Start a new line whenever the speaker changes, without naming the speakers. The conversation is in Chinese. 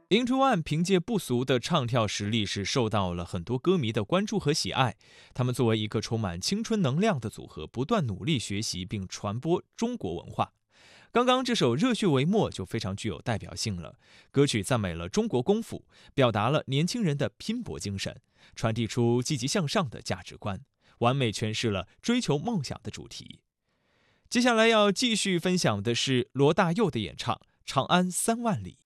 Into One 凭借不俗的唱跳实力是受到了很多歌迷的关注和喜爱。他们作为一个充满青春能量的组合，不断努力学习并传播中国文化。刚刚这首《热血为墨》就非常具有代表性了。歌曲赞美了中国功夫，表达了年轻人的拼搏精神，传递出积极向上的价值观，完美诠释了追求梦想的主题。接下来要继续分享的是罗大佑的演唱《长安三万里》。